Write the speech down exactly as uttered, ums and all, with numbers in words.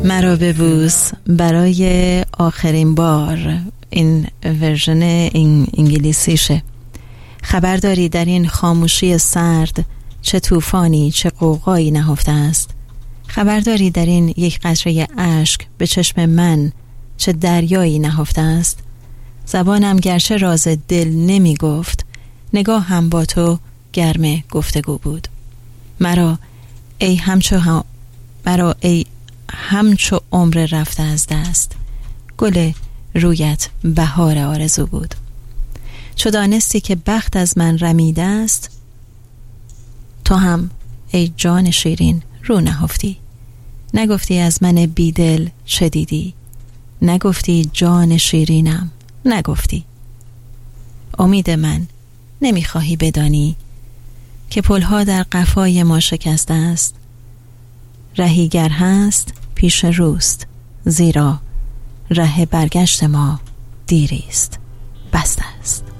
مرا ببوس برای آخرین بار. این ورژن این انگلیسیشه. خبر داری در این خاموشی سرد چه طوفانی چه قوقایی نهفته است؟ خبر داری در این یک قطره اشک به چشم من چه دریایی نهفته است؟ زبانم گرچه راز دل نمی گفت، نگاه هم با تو گرم گفتگو بود. مرا ای همچو هم مرا ای همچو عمر رفته از دست، گل رویت بهار آرزو بود. چو دانستی که بخت از من رمیده است، تو هم ای جان شیرین رو نهفتی. نگفتی از من بیدل چه دیدی، نگفتی جان شیرینم، نگفتی. امید من نمیخواهی بدانی که پلها در قفای ما شکسته است. رهیگر هست پیش روست، زیرا ره برگشت ما دیریست، بسته است.